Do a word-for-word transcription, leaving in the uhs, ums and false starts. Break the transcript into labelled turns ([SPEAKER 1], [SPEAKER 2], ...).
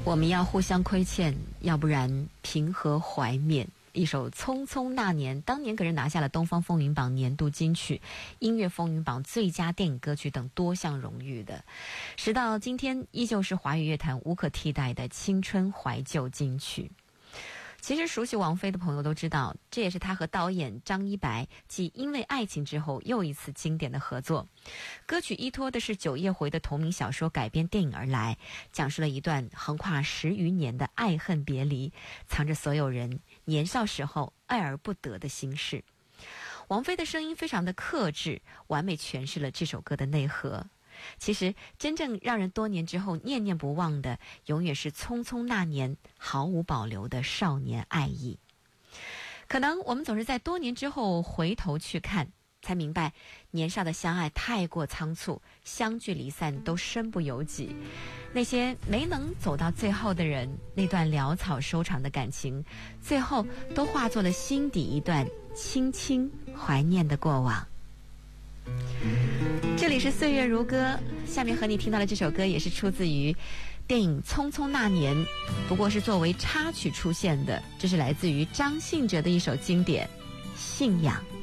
[SPEAKER 1] 我们要互相亏欠，要不然凭何怀缅？一首《匆匆那年》，当年可是拿下了东方风云榜年度金曲、音乐风云榜最佳电影歌曲等多项荣誉的。时到今天，依旧是华语乐坛无可替代的青春怀旧金曲。其实熟悉王菲的朋友都知道，这也是她和导演张一白继《因为爱情》之后又一次经典的合作。歌曲依托的是九夜回的同名小说改编电影而来，讲述了一段横跨十余年的爱恨别离，藏着所有人年少时候爱而不得的心事。王菲的声音非常的克制，完美诠释了这首歌的内核。其实真正让人多年之后念念不忘的，永远是匆匆那年毫无保留的少年爱意。可能我们总是在多年之后回头去看，才明白年少的相爱太过仓促，相聚离散都身不由己。那些没能走到最后的人，那段潦草收场的感情，最后都化作了心底一段轻轻怀念的过往。这里是岁月如歌，下面和你听到的这首歌也是出自于电影《匆匆那年》，不过是作为插曲出现的。这是来自于张信哲的一首经典《信仰》。